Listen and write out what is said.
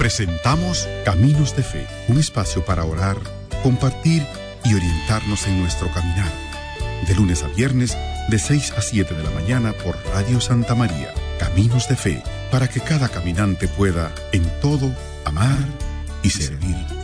Presentamos Caminos de Fe, un espacio para orar, compartir y orientarnos en nuestro caminar. De lunes a viernes, de 6 a 7 de la mañana por Radio Santa María. Caminos de Fe, para que cada caminante pueda, en todo, amar y servir